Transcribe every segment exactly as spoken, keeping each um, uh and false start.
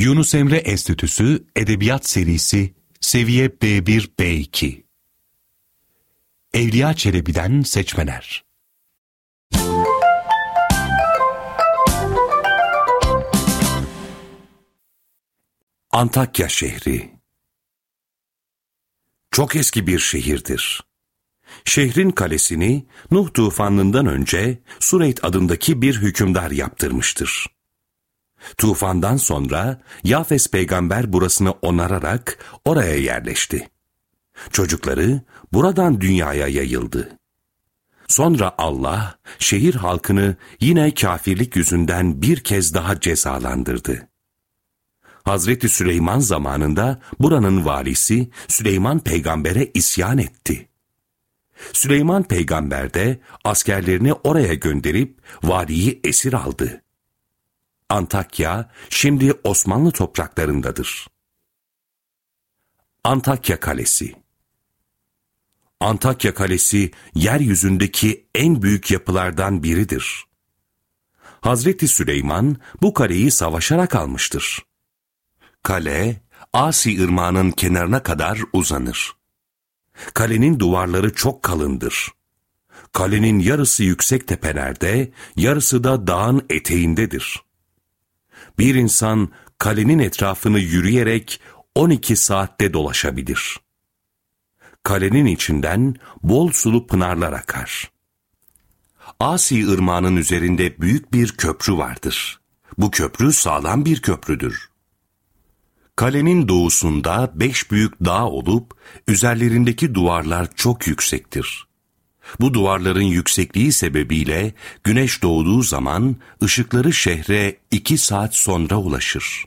Yunus Emre Enstitüsü Edebiyat Serisi Seviye B bir B iki Evliya Çelebi'den seçmeler. Antakya şehri çok eski bir şehirdir. Şehrin kalesini Nuh tufanından önce Sureyd adındaki bir hükümdar yaptırmıştır. Tufandan sonra Yafes peygamber burasını onararak oraya yerleşti. Çocukları buradan dünyaya yayıldı. Sonra Allah şehir halkını yine kafirlik yüzünden bir kez daha cezalandırdı. Hazreti Süleyman zamanında buranın valisi Süleyman peygambere isyan etti. Süleyman peygamber de askerlerini oraya gönderip valiyi esir aldı. Antakya şimdi Osmanlı topraklarındadır. Antakya Kalesi Antakya Kalesi yeryüzündeki en büyük yapılardan biridir. Hazreti Süleyman bu kaleyi savaşarak almıştır. Kale, Asi Irmağı'nın kenarına kadar uzanır. Kalenin duvarları çok kalındır. Kalenin yarısı yüksek tepelerde, yarısı da dağın eteğindedir. Bir insan kalenin etrafını yürüyerek on iki saatte dolaşabilir. Kalenin içinden bol sulu pınarlar akar. Asi Irmağı'nın üzerinde büyük bir köprü vardır. Bu köprü sağlam bir köprüdür. Kalenin doğusunda beş büyük dağ olup, üzerlerindeki duvarlar çok yüksektir. Bu duvarların yüksekliği sebebiyle güneş doğduğu zaman ışıkları şehre iki saat sonra ulaşır.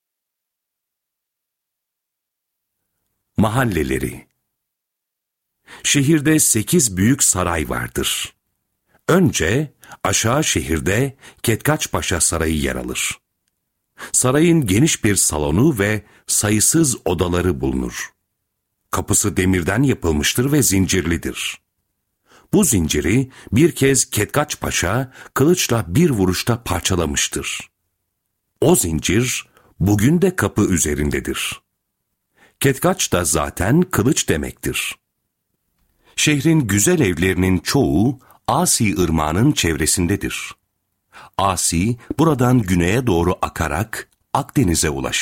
Mahalleleri Şehirde sekiz büyük saray vardır. Önce aşağı şehirde Ketkaçpaşa Sarayı yer alır. Sarayın geniş bir salonu ve sayısız odaları bulunur. Kapısı demirden yapılmıştır ve zincirlidir. Bu zinciri bir kez Ketkaçpaşa kılıçla bir vuruşta parçalamıştır. O zincir bugün de kapı üzerindedir. Ketkaç da zaten kılıç demektir. Şehrin güzel evlerinin çoğu Asi Irmağı'nın çevresindedir. Asi buradan güneye doğru akarak Akdeniz'e ulaşır.